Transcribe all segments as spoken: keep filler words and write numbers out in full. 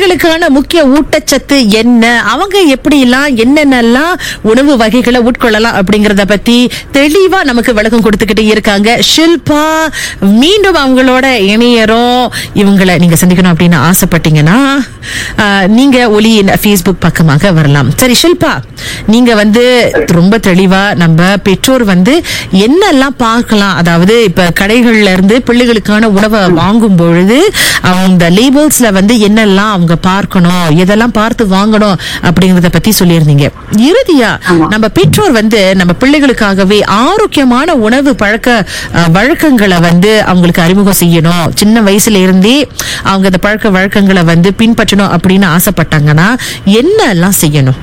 பிள்ளைகளுக்கான முக்கிய ஊட்டச்சத்து என்ன, அவங்க எப்படி எல்லாம் என்னென்னலாம் உணவு வகைகளை உட்கொள்ளலாம் அப்படிங்கறத பத்தி தெளிவா நமக்கு விளக்கம் கொடுத்துக்கிட்டே இருக்காங்க ஷில்பா. மீண்டும் அவங்களோட இணையரும். இவங்களை நீங்க சந்திக்கணும் அப்படின்னு ஆசைப்பட்டீங்கன்னா நீங்க ஒலியின் Facebook பக்கமாக வரலாம். சரி ஷில்பா, நீங்க வந்து ரொம்ப தெளிவா நம்ம பெற்றோர் வந்து என்னெல்லாம் பார்க்கலாம், அதாவது இப்ப கடைகள்ல இருந்து பிள்ளைகளுக்கான உணவை வாங்கும் பொழுது அவங்க லேபிள்ஸ்ல வந்து என்னெல்லாம் அவங்க பார்க்கணும், எதெல்லாம் பார்த்து வாங்கணும் அப்படிங்கறத பத்தி சொல்லியிருந்தீங்க. இறுதியா நம்ம பெற்றோர் வந்து நம்ம பிள்ளைகளுக்காகவே ஆரோக்கியமான உணவு பழக்க வழக்கங்களை வந்து அவங்களுக்கு அறிமுகம் செய்யணும். சின்ன வயசுல இருந்தே அவங்க அந்த பழக்க வழக்கங்களை வந்து பின்பற்றணும் அப்படின்னு ஆசைப்பட்டாங்கன்னா என்ன எல்லாம் செய்யணும்?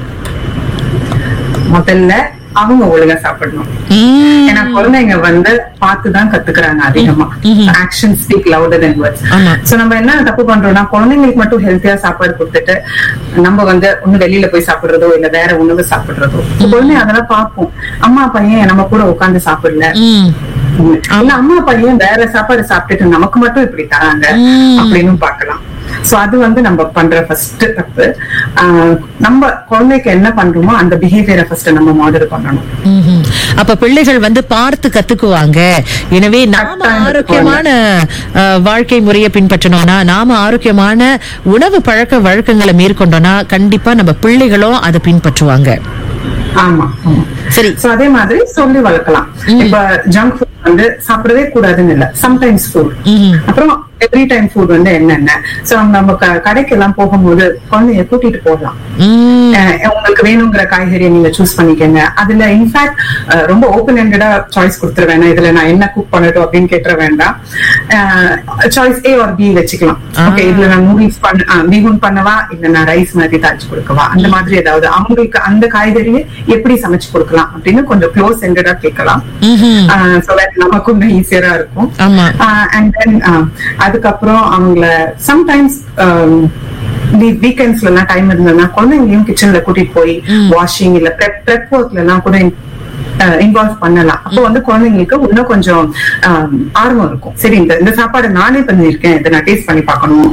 முதல்ல அவங்க ஒழுங்கா சாப்பிடணும். ஏன்னா குழந்தைங்க வந்து பார்த்துதான் கத்துக்கிறாங்க அதிகமா. ஆக்ஷன் ஸ்பீக் லவுடர் தென் வேர்ட்ஸ். சோ நம்ம என்ன தப்பு பண்றோம்னா, குழந்தைங்களுக்கு மட்டும் ஹெல்த்தியா சாப்பாடு கொடுத்துட்டு நம்ம வந்து ஒண்ணு வெளியில போய் சாப்பிடுறதோ இல்ல வேற உணவு சாப்பிடுறதோ, குழந்தைங்க அதெல்லாம் பார்ப்போம். அம்மா பையன் நம்ம கூட உட்கார்ந்து சாப்பிடல, இல்ல அம்மா பையன் வேற சாப்பாடு சாப்பிட்டுட்டு நமக்கு மட்டும் இப்படி தராங்க அப்படின்னு பாக்கலாம். சோ அது வந்து நம்ம பண்ற ஃபர்ஸ்ட் தப்பு. நம்ம குழந்தைக்கு என்ன பண்றோமோ அந்த பிஹேவியரை ஃபர்ஸ்ட் நம்ம மாடல் பண்ணணும். அப்ப பிள்ளைகள் வந்து பார்த்து கத்துக்குவாங்க. எனவே நாம ஆரோக்கியமான வாழ்க்கை முறையை பின்பற்றணும்னா, நாம ஆரோக்கியமான உணவு பழக்க வழக்கங்களை மேற்கொண்டோம்னா கண்டிப்பா நம்ம பிள்ளைகளும் அதை பின்பற்றுவாங்க. ஆமா சரி. சோ அதே மாதிரி சொல்லி வளர்க்கலாம். இப்ப ஜங்க் ஃபுட் வந்து சாப்பிடவே கூடாதுன்னு இல்ல, சம்டைம்ஸ் ஃபுட், அப்புறம் எவ்ரி டைம் ஃபுட் வந்து என்னென்ன. சோ நம்ம கடைக்கு எல்லாம் போகும்போது குழந்தைய கூட்டிட்டு போகலாம். உங்களுக்கு வேணுங்கிற காய்கறியை நீங்க சூஸ் பண்ணிக்கங்க. அதுல இன்ஃபேக்ட் ரொம்ப ஓபன் ஹேண்டடா சாய்ஸ் கொடுத்துட வேணாம். இதுல நான் என்ன குக் பண்ணட்டும் அப்படின்னு கேட்டுற வேண்டாம். சாய்ஸ் ஏ ஆர் பி வச்சுக்கலாம். ஓகே, இதுல நான் நூடுல்ஸ் பண்ண பீகுன் பண்ணவா, இல்ல நான் ரைஸ் மாதிரி தாளிச்சு கொடுக்கவா, அந்த மாதிரி ஏதாவது அவங்களுக்கு அந்த காய்கறியை எப்படி சமைச்சு கொடுக்கலாம் அப்படின்னு கொஞ்சம் க்ளோஸ் ஹேண்டடா கேட்கலாம். நமக்கும் ஈஸியரா இருக்கும். அண்ட் தென் அதுக்கப்புறம் அவங்கள சம்டைம்ஸ் வீக்கெண்ட்ஸ்ல எல்லாம் டைம் இருந்ததுன்னா குழந்தைங்களையும் கிச்சன்ல கூட்டிட்டு போய் வாஷிங் இல்ல ப்ரெப் ப்ரெப் ஒர்க்ல எல்லாம் கூட இன்வால்வ் பண்ணலாம். அப்போ வந்து குழந்தைங்களுக்கு இன்னும் கொஞ்சம் ஆர்வம் இருக்கும். சரி, இந்த இந்த சாப்பாடு நானே பண்ணிருக்கேன், இதை நான் டேஸ்ட் பண்ணி பார்க்கணும்.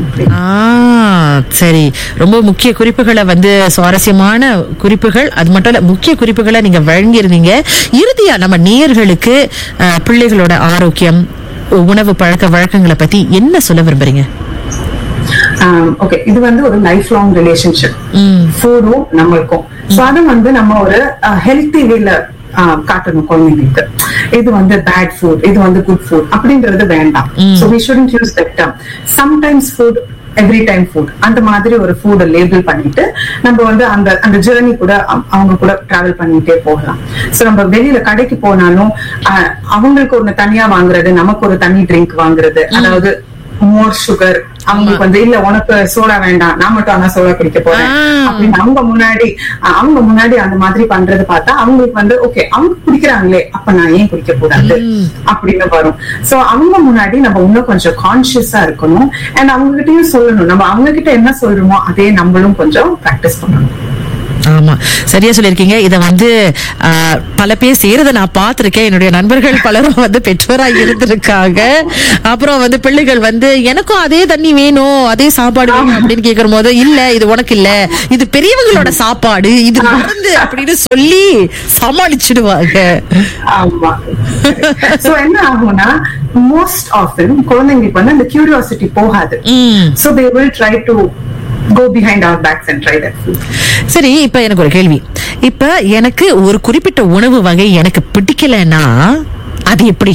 சரி, ரொம்ப முக்கிய குறிப்புகளை வந்து சுவாரஸ்யமான குறிப்புகள், அது மட்டும் இல்ல முக்கிய குறிப்புகளை நீங்க வழங்கியிருந்தீங்க. இறுதியா நம்ம நேயர்களுக்கு பிள்ளைகளோட ஆரோக்கியம், உணவு பழக்க வழக்கங்களை பத்தி என்ன சொல்ல விரும்புறீங்க? ஓகே, இது வந்து ஒரு லைஃப் லாங் ரிலேஷன்ஷிப், ஃபுட்டும் நம்மளுக்கும். சோ அது வந்து நம்ம ஒரு ஹெல்த்தி வேல காட்டணும் குழந்தைங்களுக்கு. இது வந்து பேட் ஃபுட், இது வந்து குட் ஃபுட் அப்படின்றது வேண்டாம். So we shouldn't use that term. Sometimes food, every time food, அந்த மாதிரி ஒரு ஃபுட் லேபிள் பண்ணிட்டு நம்ம வந்து அந்த அந்த ஜேர்னி கூட அவங்க கூட டிராவல் பண்ணிட்டே போகலாம். சோ நம்ம வெளியில கடைக்கு போனாலும் அவங்களுக்கு ஒண்ணு தனியா வாங்குறது, நமக்கு ஒரு தனி ட்ரிங்க் வாங்குறது, அதாவது மோர் சுகர், அவங்களுக்கு வந்து இல்ல உனக்கு சோடா வேண்டாம், நான் மட்டும் ஆனா சோடா குடிக்க போறேன் அப்படின்னு அவங்க முன்னாடி அவங்க முன்னாடி அந்த மாதிரி பண்றது பார்த்தா அவங்களுக்கு வந்து ஓகே, அவங்க குடிக்கிறாங்களே அப்ப நான் ஏன் குடிக்க கூடாது அப்படின்னு வரும். சோ அவங்க முன்னாடி நம்ம இன்னும் கொஞ்சம் கான்சியஸா இருக்கணும். அண்ட் அவங்க கிட்டயும் சொல்லணும், நம்ம அவங்க கிட்ட என்ன சொல்றோமோ அதே நம்மளும் கொஞ்சம் பிராக்டிஸ் பண்ணணும். ஆமா, சரியா சொல்லிருக்கீங்க. இத வந்து பல பேர் செய்யறத நான் பாத்திருக்கேன். என்னுடைய நண்பர்கள் பலரும் வந்து பெற்றோரா இருந்திருக்காங்க. அப்புறம் வந்து பிள்ளைகள் வந்து எனக்கும் அதே தண்ணி வேணும், அதே சாப்பாடு வேணும் அப்படின்னு கேக்குற போது இல்ல இது உனக்கு இல்ல, இது பெரியவங்களோட சாப்பாடு, இது மருந்து அப்படின்னு சொல்லி சமாளிச்சிடுவாங்க. ஆமா, சோ என்ன ஆகும்னா மோஸ்ட் ஆஃபன் குழந்தைங்களுக்கு வந்து அந்த கியூரியாசிட்டி போகாது. So they will try to go behind our backs and try that food. சரி, இப்ப எனக்கு ஒரு கேள்வி. இப்ப எனக்கு ஒரு குறிப்பிட்ட உணவு வகை எனக்கு பிடிக்கலன்னா அது எப்படி?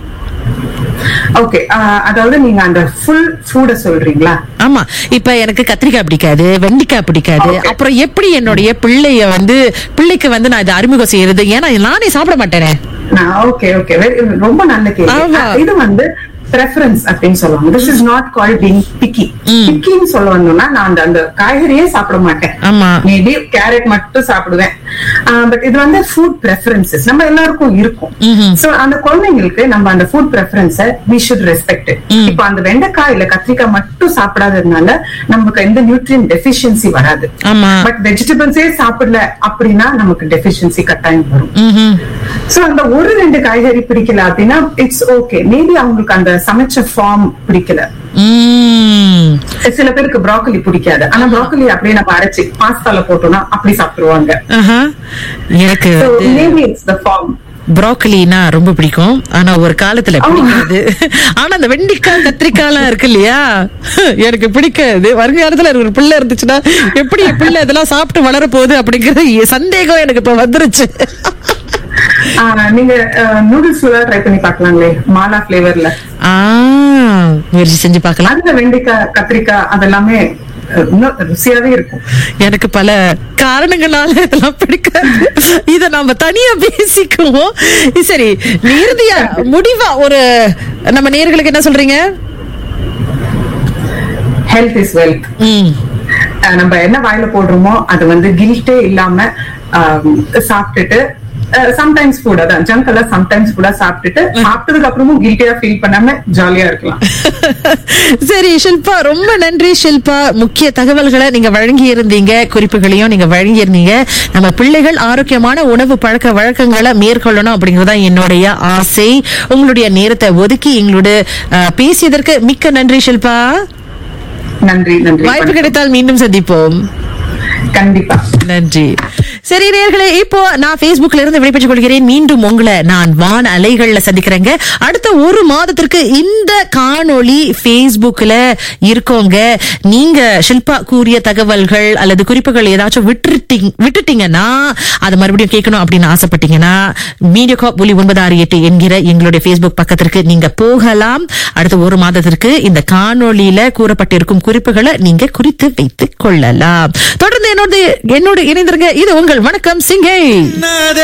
ஓகே, அதாவது நீங்க அந்த ஃபுல் ஃபுட் சொல்றீங்களா? ஆமா, இப்ப எனக்கு கத்திரிக்காய் பிடிக்காது, வெண்டைக்காய் பிடிக்காது. அப்புறம் எப்படி என்னுடைய பிள்ளைய வந்து பிள்ளைக்கு வந்து நான் இதை அறிமுகம் செய்யறது? ஏன்னா நானே சாப்பிட மாட்டேனே. ஓகே ஓகே, ரொம்ப நல்ல கேள்வி. இது வந்து preference அப்படின்னு சொல்லுவாங்க. This is not called being picky. Picky ன்னு சொல்லணும்னா நான் அந்த அந்த காய்கறியே சாப்பிட மாட்டேன், மேபி கேரட் மட்டும் சாப்பிடுவேன். பட் இது வந்து ஃபுட் preferences நம்ம எல்லாருக்கும் இருக்கும். சோ அந்த குழந்தைங்களுக்கு நம்ம அந்த food preference-ஐ we should respect it. இப்போ அந்த வெண்டைக்காய் இல்ல கத்திரிக்காய் மட்டும் சாப்பிடாததுனால நமக்கு எந்த நியூட்ரியன்ட் டெஃபிஷியன்சி வராது. பட் வெஜிடபிள்ஸே சாப்பிடல அப்படின்னா நமக்கு டெஃபிஷியன்சி கட்டாயம் வரும். சோ அந்த ஒரு ரெண்டு காய்கறி பிடிக்கல அப்படின்னா இட்ஸ் ஓகே, மேபி அவங்களுக்கு அந்த சமைச்ச ஃபார்ம் பிடிக்கல. சில பேருக்கு ப்ராக்கலி பிடிக்காது, ஆனா ப்ராக்கலி அப்படியே நம்ம அரைச்சு பாஸ்தால போட்டோம்னா அப்படி சாப்பிடுவாங்க. எனக்கு ப்ராக்கலினா ரொம்ப பிடிக்கும், ஆனா ஒரு காலத்துல பிடிக்காது. ஆனா அந்த வெண்டிக்காய் கத்திரிக்காய் எல்லாம் இருக்கு இல்லையா, எனக்கு பிடிக்காது. வருங்காலத்துல ஒரு பிள்ளை இருந்துச்சுன்னா எப்படி பிள்ளை இதெல்லாம் சாப்பிட்டு வளர போகுது அப்படிங்கறது சந்தேகம் எனக்கு இப்ப வந்துருச்சு. நீங்க நூடுல்ஸ் ட்ரை பண்ணி பாக்கலாங்களே, மாலா பிளேவர்ல. முயற்சி செஞ்சு பாக்கலாம். அதுல வெண்டிக்காய் கத்திரிக்காய் அதெல்லாமே ருசியாவே இருக்கும். எனக்கு பல காரணங்களால இதெல்லாம் பிடிக்காது. இத நாம தனியா பேசிக்குவோம். சரி, இறுதியா முடிவா ஒரு நம்ம நேயர்களுக்கு என்ன சொல்றீங்க? Health is wealth. நம்ம என்ன வாயில போடுறோமோ அது வந்து கில்ட்டே இல்லாம சாப்பிட்டுட்டு, சம்டைம்ஸ் ஃபுட் அதான் ஜங்க் எல்லாம் சம்டைம்ஸ் ஃபுட்டா சாப்பிட்டுட்டு சாப்பிட்டதுக்கு அப்புறமும் கில்ட்டியா ஃபீல் பண்ணாம ஜாலியா இருக்கலாம். சரி ஷில்பா, ரொம்ப நன்றி ஷில்பா. முக்கிய தகவல்களை நீங்க வழங்கி இருந்தீங்க, குறிப்புகளையும் நீங்க வழங்கி இருந்தீங்க. நம்ம பிள்ளைகள் ஆரோக்கியமான உணவு பழக்க வழக்கங்களை மேற்கொள்ளணும் அப்படிங்கறதா என்னுடைய ஆசை. உங்களுடைய நேரத்தை ஒதுக்கி எங்களோட பேசியதற்கு மிக்க நன்றி ஷில்பா. நன்றி நன்றி. வாய்ப்பு கிடைத்தால் மீண்டும் சந்திப்போம். கண்டிப்பா. நன்றி. சரி நேயர்களே, இப்போ நான் Facebookல இருந்து விடைபெற்றுக் கொள்கிறேன். மீண்டும் உங்களை நான் வான் அலைகள்ல சந்திக்கிறேங்க. அடுத்த ஒரு மாதத்திற்கு இந்த காணொளி Facebookல இருக்கோங்க. நீங்க ஷில்பா கூறிய தகவல்கள் அல்லது குறிப்புகள் ஏதாச்சும் விட்டுட்டீங்க விட்டுட்டீங்கன்னா அதை மறுபடியும் கேட்கணும் அப்படின்னு ஆசைப்பட்டீங்கன்னா மீடியாகாப் ஒலி ஒன்பது ஆறு எட்டு என்கிற எங்களுடைய Facebook பக்கத்திற்கு நீங்க போகலாம். அடுத்த ஒரு மாதத்திற்கு இந்த காணொளியில கூறப்பட்டிருக்கும் குறிப்புகளை நீங்க குறித்து வைத்துக் கொள்ளலாம். தொடர்ந்து என்னோட என்னோட இணைந்திருங்க. இது உங்கள் வணக்கம் சிங்கை.